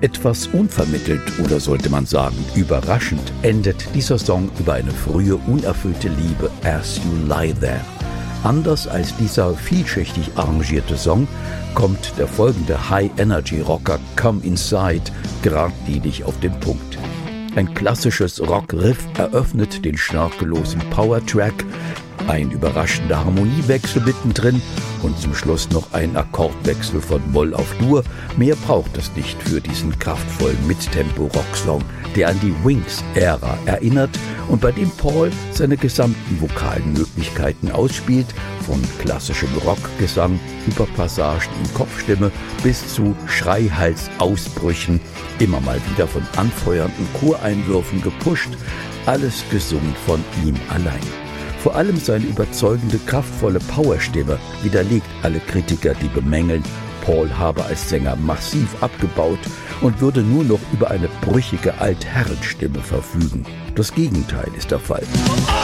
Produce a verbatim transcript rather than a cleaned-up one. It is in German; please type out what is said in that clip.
Etwas unvermittelt oder sollte man sagen überraschend endet dieser Song über eine frühe unerfüllte Liebe, As You Lie There. Anders als dieser vielschichtig arrangierte Song kommt der folgende High-Energy-Rocker Come Inside geradlinig auf den Punkt. Ein klassisches Rock-Riff eröffnet den schnörkellosen Power-Track, ein überraschender Harmoniewechsel mittendrin und zum Schluss noch ein Akkordwechsel von Moll auf Dur. Mehr braucht es nicht für diesen kraftvollen Mittempo-Rocksong, der an die Wings-Ära erinnert und bei dem Paul seine gesamten vokalen Möglichkeiten ausspielt, von klassischem Rockgesang über Passagen in Kopfstimme bis zu Schreihalsausbrüchen, immer mal wieder von anfeuernden Choreinwürfen gepusht, alles gesungen von ihm allein. Vor allem seine überzeugende, kraftvolle Powerstimme widerlegt alle Kritiker, die bemängeln, Paul habe als Sänger massiv abgebaut und würde nur noch über eine brüchige Altherrenstimme verfügen. Das Gegenteil ist der Fall.